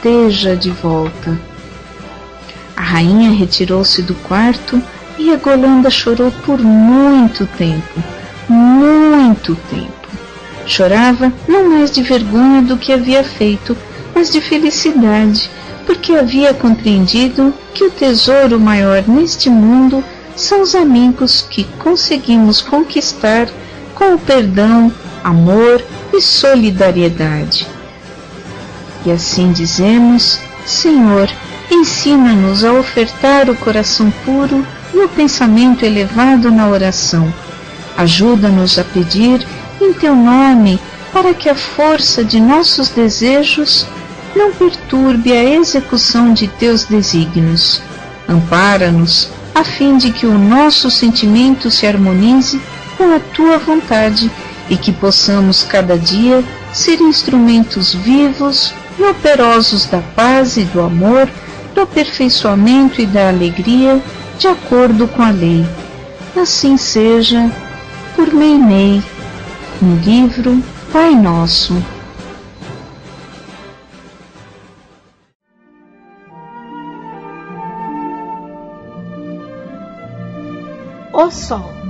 esteja de volta. A rainha retirou-se do quarto e a Golanda chorou por muito tempo, muito tempo. Chorava não mais de vergonha do que havia feito, mas de felicidade, porque havia compreendido que o tesouro maior neste mundo são os amigos que conseguimos conquistar com o perdão, amor e solidariedade. E assim dizemos: Senhor, ensina-nos a ofertar o coração puro e o pensamento elevado na oração. Ajuda-nos a pedir em Teu nome, para que a força de nossos desejos não perturbe a execução de Teus desígnios. Ampara-nos, a fim de que o nosso sentimento se harmonize com a Tua vontade e que possamos cada dia ser instrumentos vivos e operosos da paz e do amor, do aperfeiçoamento e da alegria, de acordo com a lei. Assim seja, por Meinei, no livro Pai Nosso. O Sol.